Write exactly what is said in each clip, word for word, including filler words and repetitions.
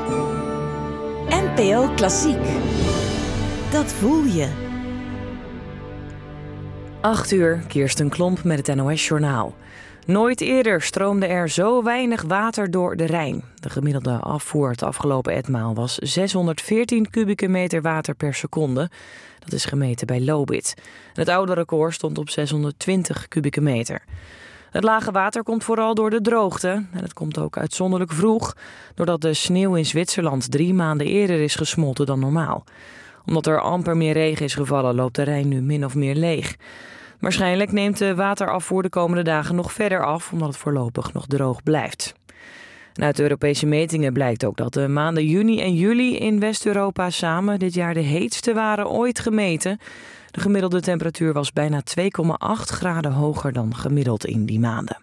N P O Klassiek. Dat voel je. acht uur, Kirsten Klomp met het N O S-journaal. Nooit eerder stroomde er zo weinig water door de Rijn. De gemiddelde afvoer het afgelopen etmaal was zeshonderdveertien kubieke meter water per seconde. Dat is gemeten bij Lobit. Het oude record stond op zeshonderdtwintig kubieke meter. Het lage water komt vooral door de droogte. En het komt ook uitzonderlijk vroeg, doordat de sneeuw in Zwitserland drie maanden eerder is gesmolten dan normaal. Omdat er amper meer regen is gevallen, loopt de Rijn nu min of meer leeg. Waarschijnlijk neemt de waterafvoer de komende dagen nog verder af, omdat het voorlopig nog droog blijft. En uit de Europese metingen blijkt ook dat de maanden juni en juli in West-Europa samen dit jaar de heetste waren ooit gemeten. De gemiddelde temperatuur was bijna twee komma acht graden hoger dan gemiddeld in die maanden.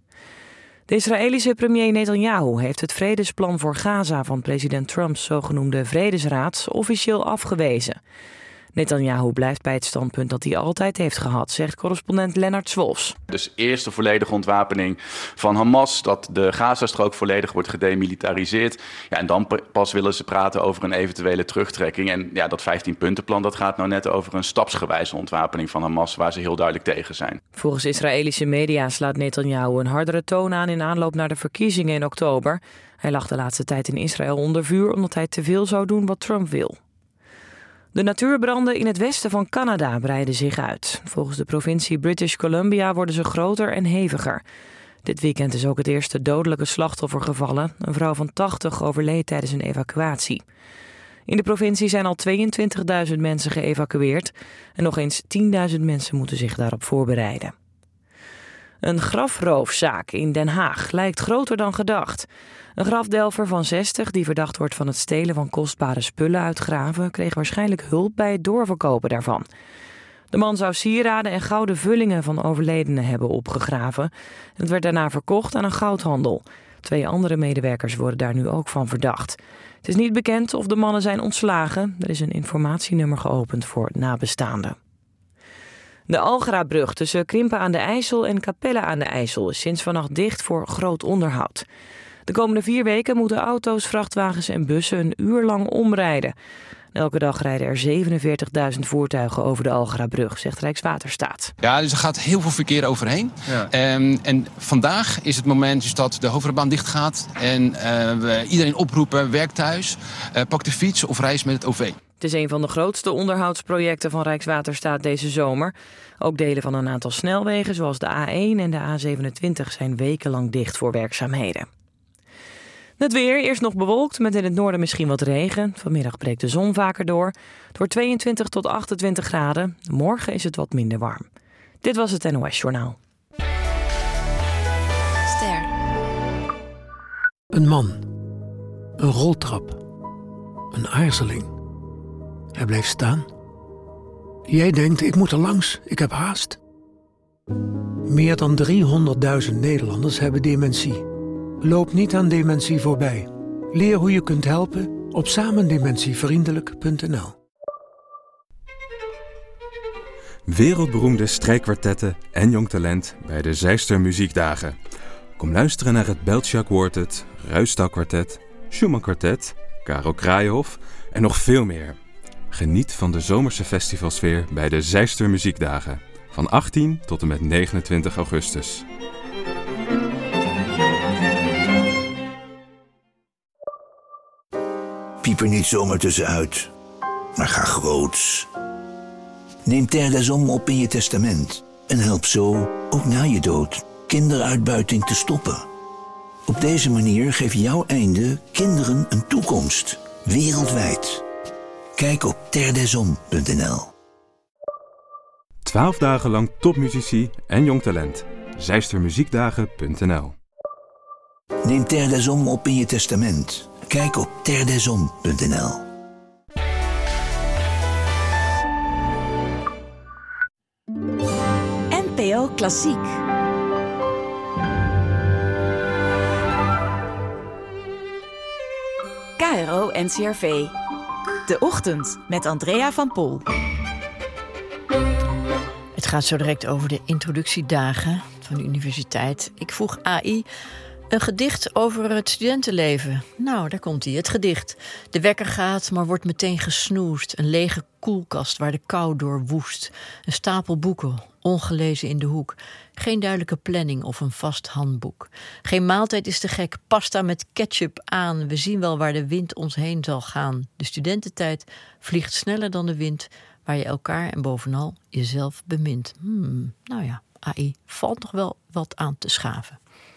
De Israëlische premier Netanyahu heeft het vredesplan voor Gaza van president Trumps zogenoemde Vredesraad officieel afgewezen. Netanyahu blijft bij het standpunt dat hij altijd heeft gehad, zegt correspondent Lennart Zwolfs. Dus eerst de volledige ontwapening van Hamas, dat de Gazastrook volledig wordt gedemilitariseerd. Ja, en dan pas willen ze praten over een eventuele terugtrekking. En ja, dat vijftien-puntenplan dat gaat nou net over een stapsgewijze ontwapening van Hamas, waar ze heel duidelijk tegen zijn. Volgens Israëlische media slaat Netanyahu een hardere toon aan in aanloop naar de verkiezingen in oktober. Hij lag de laatste tijd in Israël onder vuur omdat hij te veel zou doen wat Trump wil. De natuurbranden in het westen van Canada breiden zich uit. Volgens de provincie British Columbia worden ze groter en heviger. Dit weekend is ook het eerste dodelijke slachtoffer gevallen. Een vrouw van tachtig overleed tijdens een evacuatie. In de provincie zijn al tweeëntwintigduizend mensen geëvacueerd. En nog eens tienduizend mensen moeten zich daarop voorbereiden. Een grafroofzaak in Den Haag lijkt groter dan gedacht. Een grafdelver van zestig die verdacht wordt van het stelen van kostbare spullen uit graven kreeg waarschijnlijk hulp bij het doorverkopen daarvan. De man zou sieraden en gouden vullingen van overledenen hebben opgegraven. Het werd daarna verkocht aan een goudhandel. Twee andere medewerkers worden daar nu ook van verdacht. Het is niet bekend of de mannen zijn ontslagen. Er is een informatienummer geopend voor nabestaanden. De Algrabrug tussen Krimpen aan de IJssel en Capelle aan de IJssel is sinds vannacht dicht voor groot onderhoud. De komende vier weken moeten auto's, vrachtwagens en bussen een uur lang omrijden. Elke dag rijden er zevenenveertigduizend voertuigen over de Algrabrug, zegt Rijkswaterstaat. Ja, dus er gaat heel veel verkeer overheen. Ja. Um, en vandaag is het moment dus dat de hoofdrijbaan dicht gaat. En uh, we iedereen oproepen, werk thuis, uh, pak de fiets of reis met het O V. Het is een van de grootste onderhoudsprojecten van Rijkswaterstaat deze zomer. Ook delen van een aantal snelwegen, zoals de A één en de A zevenentwintig, zijn wekenlang dicht voor werkzaamheden. Het weer, eerst nog bewolkt, met in het noorden misschien wat regen. Vanmiddag breekt de zon vaker door. Het wordt tweeëntwintig tot achtentwintig graden. Morgen is het wat minder warm. Dit was het N O S-journaal. Ster. Een man. Een roltrap. Een aarzeling. Hij blijft staan. Jij denkt, ik moet er langs, ik heb haast. Meer dan driehonderdduizend Nederlanders hebben dementie. Loop niet aan dementie voorbij. Leer hoe je kunt helpen op samendementievriendelijk punt n l. Wereldberoemde strijkkwartetten en jong talent bij de Zijster Muziekdagen. Kom luisteren naar het Beltschak Quartet, Ruisdael Kwartet, Schumann Kwartet, Karel Kraaienhof en nog veel meer. Geniet van de zomerse festivalsfeer bij de Zijster Muziekdagen. Van achttien tot en met negenentwintig augustus. Piep er niet zomaar tussenuit, maar ga groots. Neem Terre des Hommes op in je testament en help zo, ook na je dood, kinderuitbuiting te stoppen. Op deze manier geef jouw einde kinderen een toekomst, wereldwijd. Kijk op terre des hommes punt n l. Twaalf dagen lang topmuzici en jong talent. Zijstermuziekdagen punt n l. Neem Terre des Hommes op in je testament. Kijk op terre des hommes punt n l. N P O Klassiek. K R O N C R V. De Ochtend met Andrea van Pol. Het gaat zo direct over de introductiedagen van de universiteit. Ik vroeg A I Een gedicht over het studentenleven. Nou, daar komt hij, het gedicht. De wekker gaat, maar wordt meteen gesnoest. Een lege koelkast waar de kou door woest. Een stapel boeken, ongelezen in de hoek. Geen duidelijke planning of een vast handboek. Geen maaltijd is te gek, pasta met ketchup aan. We zien wel waar de wind ons heen zal gaan. De studententijd vliegt sneller dan de wind, waar je elkaar en bovenal jezelf bemint. Hmm, nou ja, A I valt nog wel wat aan te schaven.